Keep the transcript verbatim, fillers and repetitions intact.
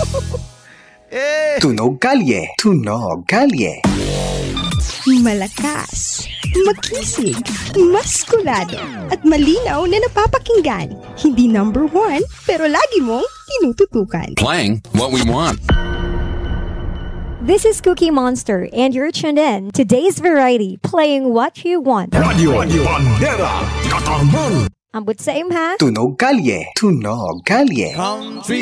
Eh. Tunog kalye, tunog kalye. Malakas, makisig, maskulado, at malinaw na napapakinggan. Hindi number one, pero lagi mong tinututukan. Playing what we want. This is Cookie Monster, and you're tuned in to Today's Variety, playing what you want. Radio, Radio Bandera, Katarman. Ambot sa imha. Tunog kalye, tunog kalye. Country